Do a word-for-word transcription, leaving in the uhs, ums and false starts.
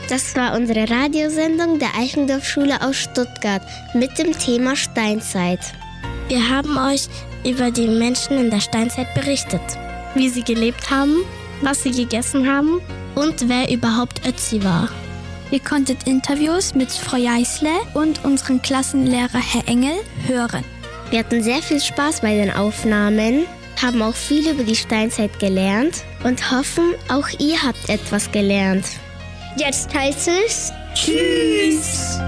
Das war unsere Radiosendung der Eichendorff-Schule aus Stuttgart mit dem Thema Steinzeit. Wir haben euch über die Menschen in der Steinzeit berichtet. Wie sie gelebt haben, was sie gegessen haben und wer überhaupt Ötzi war. Ihr konntet Interviews mit Frau Jeißle und unserem Klassenlehrer Herr Engel hören. Wir hatten sehr viel Spaß bei den Aufnahmen, haben auch viel über die Steinzeit gelernt und hoffen, auch ihr habt etwas gelernt. Jetzt heißt es Tschüss!